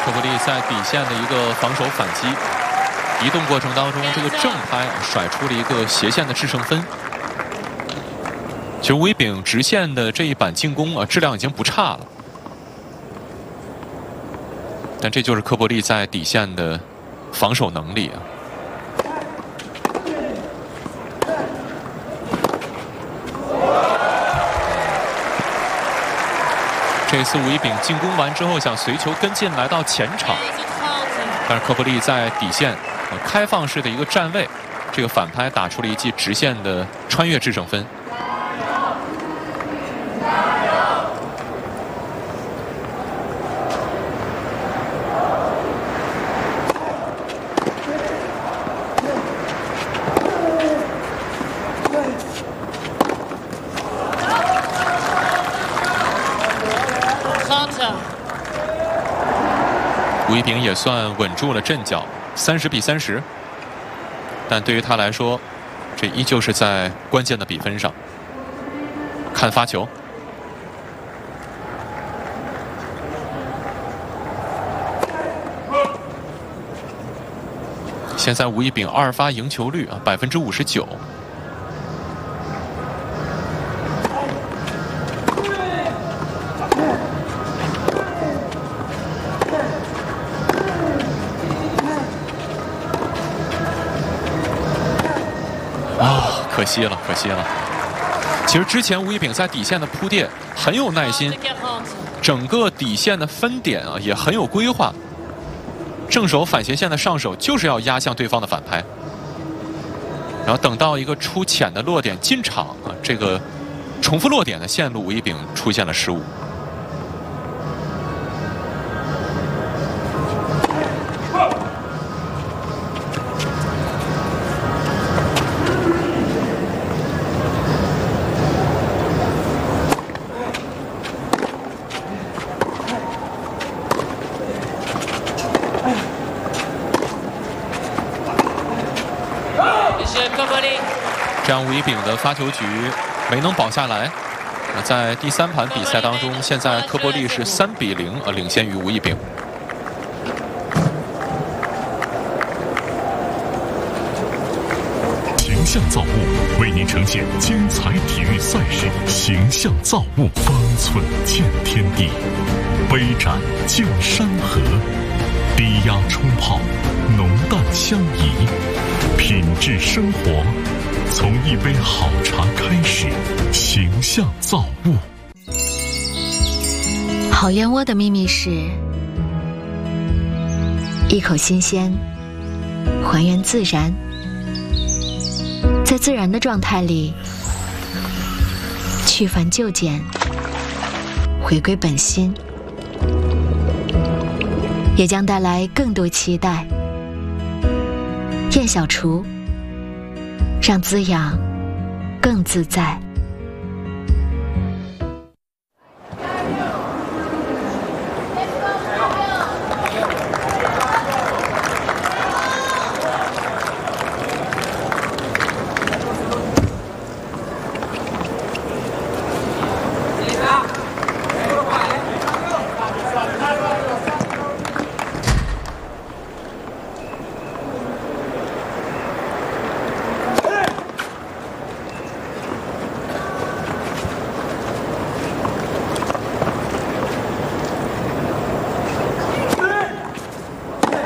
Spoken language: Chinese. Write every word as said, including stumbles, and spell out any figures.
科布利在底线的一个防守反击，移动过程当中，这个正拍甩出了一个斜线的制胜分。其实吴一丙直线的这一板进攻啊，质量已经不差了，但这就是科布利在底线的防守能力啊。 这次吴一丙进攻完之后，想随球跟进来到前场，但是科布利在底线开放式的一个站位，这个反拍打出了一记直线的穿越制胜分。吴一丙也算稳住了阵脚，三十比三十。但对于他来说，这依旧是在关键的比分上。看发球，现在吴一丙二发赢球率啊，百分之五十九。 可惜了，可惜了。其实之前吴一丙在底线的铺垫很有耐心，整个底线的分点啊也很有规划。正手反斜线的上手就是要压向对方的反拍，然后等到一个出浅的落点进场啊，这个重复落点的线路吴一丙出现了失误。 这样吴一丙的发球局没能保下来。那在第三盘比赛当中，现在科波利是三比零呃领先于吴一丙。 形象造物为您呈现精彩体育赛事，形象造物方寸见天地，杯盏见山河，低压冲泡，浓淡相宜，品质生活。 从一杯好茶开始，形象造物。 好燕窝的秘密是一口新鲜，还原自然，在自然的状态里去繁就简，回归本心，也将带来更多期待。燕小厨。 让滋养更自在。